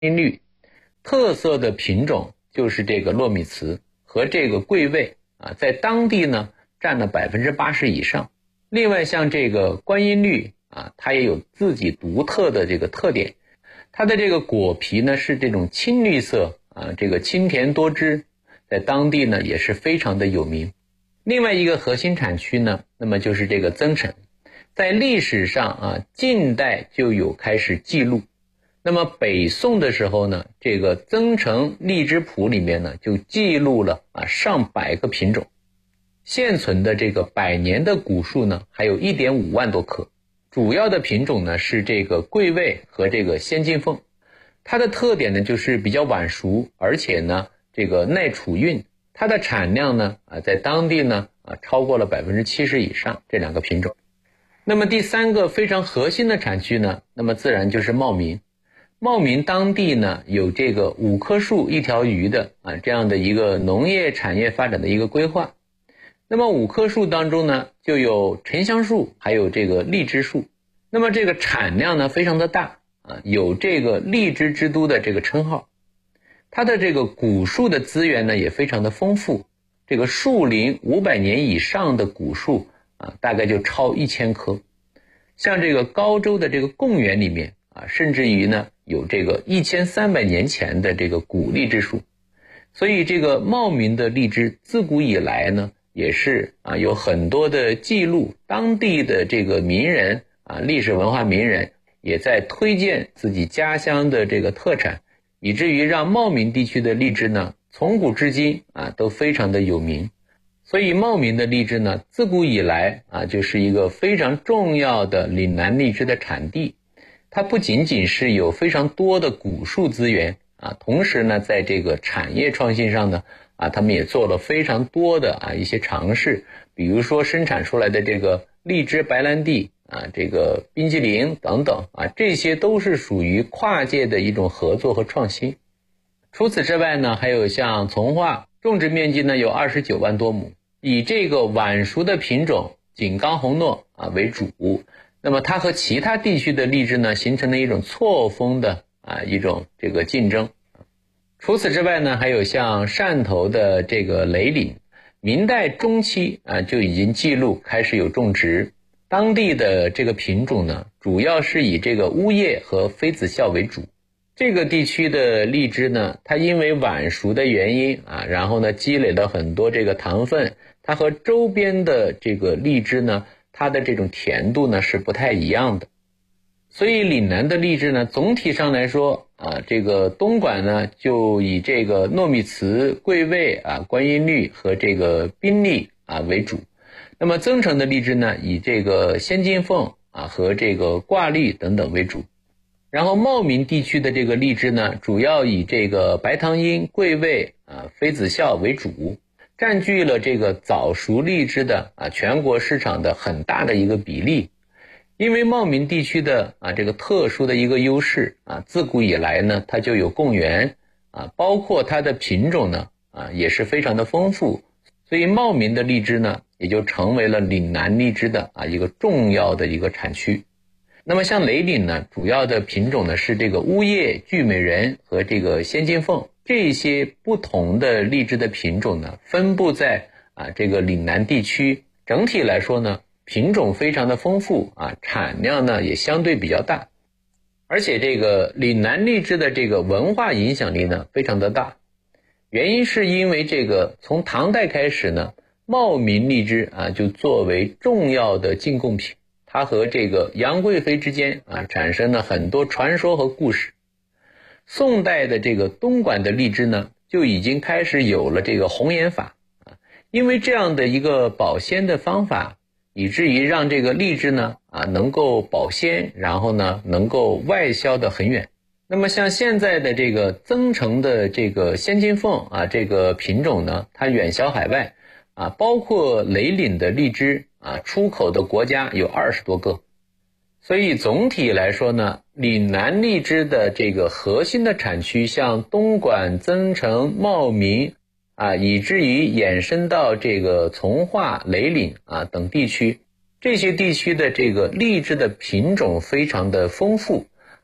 音绿，特色的品种就是这个糯米糍和这个桂味啊，在当地呢占了80%以上。另外像这个观音绿啊，它也有自己独特的这个特点，它的这个果皮呢是这种青绿色啊，这个清甜多汁，在当地呢也是非常的有名。另外一个核心产区呢，那么就是这个增城，在历史上啊，近代就有开始记录。那么北宋的时候呢，这个增城荔枝谱里面呢就记录了上百个品种。现存的这个100年的古树呢还有1.5万多棵，主要的品种呢是这个桂味和这个仙金凤。它的特点呢就是比较晚熟，而且呢这个耐储运，它的产量呢在当地呢超过了70%以上，这两个品种。那么第三个非常核心的产区呢，那么自然就是茂名。茂名当地呢有这个5棵树1条鱼的这样的一个农业产业发展的一个规划。那么5棵树当中呢就有沉香树，还有这个荔枝树。那么这个产量呢非常的大有这个荔枝之都的这个称号。它的这个古树的资源呢也非常的丰富，这个树龄500年以上的古树大概就超1000棵。像这个高州的这个贡园里面甚至于呢有这个1300年前的这个古荔枝树。所以这个茂名的荔枝自古以来呢也是有很多的记录，当地的这个名人历史文化名人也在推荐自己家乡的这个特产，以至于让茂名地区的荔枝呢从古至今都非常的有名。所以茂名的荔枝呢自古以来就是一个非常重要的岭南荔枝的产地。它不仅仅是有非常多的古树资源同时呢在这个产业创新上呢他们也做了非常多的一些尝试，比如说生产出来的这个荔枝白兰地这个冰激凌等等这些都是属于跨界的一种合作和创新。除此之外呢，还有像从化，种植面积呢有29万多亩，以这个晚熟的品种井冈红糯为主。那么它和其他地区的荔枝呢形成了一种错峰的一种这个竞争。除此之外呢，还有像汕头的这个雷岭，明代中期就已经记录开始有种植。当地的这个品种呢主要是以这个乌叶和妃子笑为主。这个地区的荔枝呢，它因为晚熟的原因然后呢积累了很多这个糖分，它和周边的这个荔枝呢，它的这种甜度呢是不太一样的。所以岭南的荔枝呢总体上来说这个东莞呢就以这个糯米糍、桂味观音绿和这个宾荔为主。那么增城的荔枝呢以这个仙金凤和这个挂绿等等为主。然后茂名地区的这个荔枝呢主要以这个白糖樱、桂味妃子笑为主，占据了这个早熟荔枝的全国市场的很大的一个比例。因为茂名地区的这个特殊的一个优势自古以来呢它就有贡园包括它的品种呢也是非常的丰富，所以茂名的荔枝呢也就成为了岭南荔枝的一个重要的一个产区。那么像雷岭呢主要的品种呢是这个乌叶、聚美人和这个仙金凤，这些不同的荔枝的品种呢分布在这个岭南地区。整体来说呢品种非常的丰富产量呢也相对比较大，而且这个岭南荔枝的这个文化影响力呢非常的大。原因是因为这个从唐代开始呢，茂名荔枝就作为重要的进贡品，它和这个杨贵妃之间产生了很多传说和故事。宋代的这个东莞的荔枝呢就已经开始有了这个红颜法因为这样的一个保鲜的方法，以至于让这个荔枝呢能够保鲜，然后呢能够外销的很远。那么像现在的这个增城的这个仙金凤这个品种呢它远销海外包括雷岭的荔枝出口的国家有20多个。所以总体来说呢，岭南荔枝的这个核心的产区像东莞、增城、茂名以至于延伸到这个从化、雷岭等地区，这些地区的这个荔枝的品种非常的丰富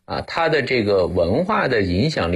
它的这个文化的影响力